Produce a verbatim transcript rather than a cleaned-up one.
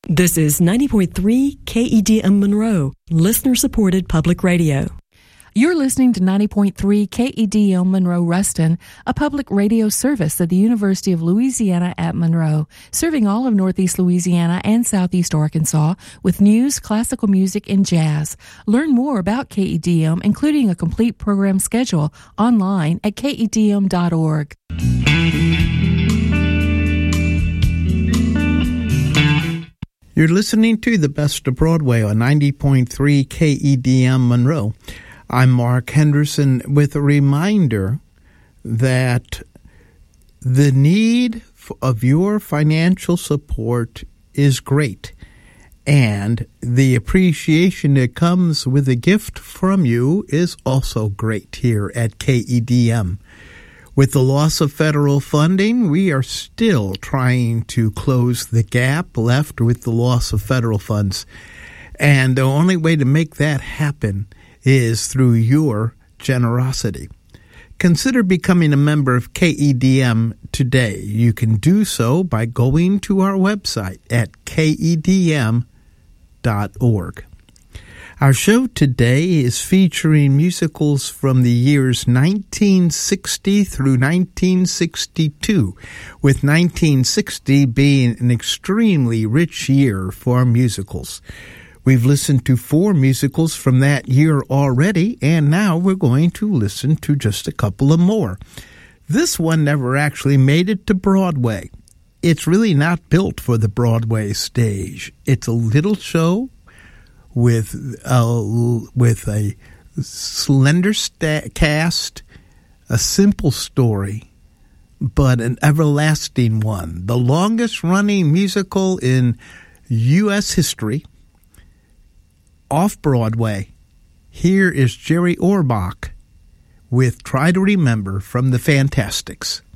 This is ninety point three K E D M Monroe, listener-supported public radio. You're listening to ninety point three K E D M Monroe Ruston, a public radio service of the University of Louisiana at Monroe, serving all of Northeast Louisiana and Southeast Arkansas with news, classical music, and jazz. Learn more about K E D M, including a complete program schedule, online at K E D M dot org. You're listening to The Best of Broadway on ninety point three K E D M Monroe. I'm Mark Henderson with a reminder that the need of your financial support is great, and the appreciation that comes with a gift from you is also great here at K E D M. With the loss of federal funding, we are still trying to close the gap left with the loss of federal funds. And the only way to make that happen is through your generosity. Consider becoming a member of K E D M today. You can do so by going to our website at K E D M dot org. Our show today is featuring musicals from the years nineteen sixty through nineteen sixty-two, with nineteen sixty being an extremely rich year for musicals. We've listened to four musicals from that year already, and now we're going to listen to just a couple of more. This one never actually made it to Broadway. It's really not built for the Broadway stage. It's a little show with a, with a slender sta- cast, a simple story, but an everlasting one. The longest-running musical in U S history, off-Broadway. Here is Jerry Orbach with Try to Remember from the Fantastics.